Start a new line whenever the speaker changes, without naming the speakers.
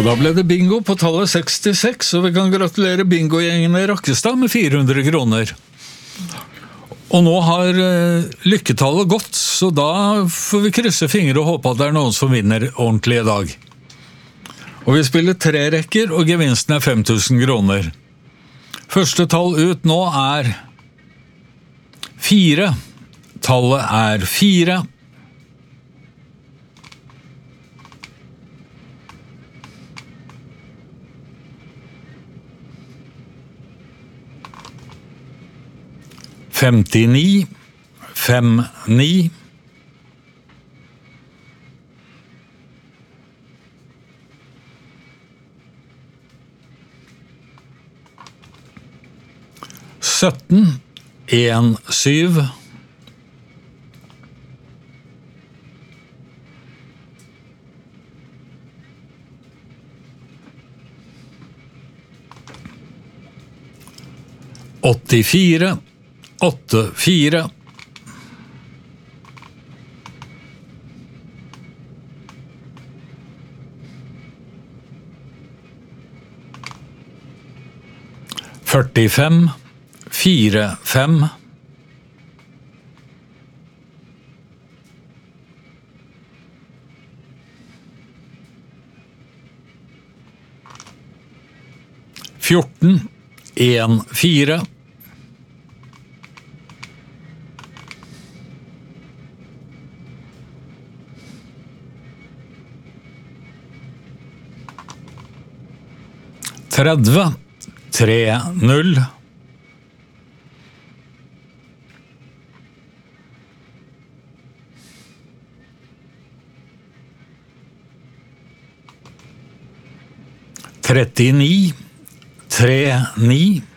Og da ble det bingo på tallet 66, og vi kan gratulere bingogjengen i Rakkestad med 400 kroner. Og nå har lykketallet gått, så da får vi krysse fingre og håpe at det er noen som vinner ordentlig i dag. Og vi spiller 3 rekker, og gevinsten er 5000 kroner. Første tall ut nå er 4. Tallet er 4. 59, 59. 17, 1, 7. 84, 8, 4. 45, 4, 5. 14, 1, 4. 30, 3, 0. 39, 3, 9.